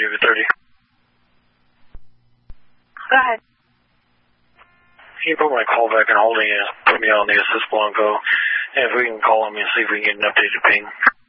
David 30. Go ahead. Can you put my call back in holding and put me on the assist Blanco? And if we can call him and see if we can get an updated ping.